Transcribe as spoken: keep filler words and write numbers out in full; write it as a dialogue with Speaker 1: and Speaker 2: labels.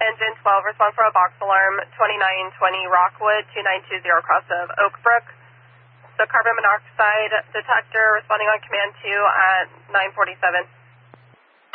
Speaker 1: Engine twelve, respond for a box alarm, twenty-nine twenty Rockwood, two nine two zero cross of Oak Brook. The carbon monoxide detector responding on command two at nine forty-seven.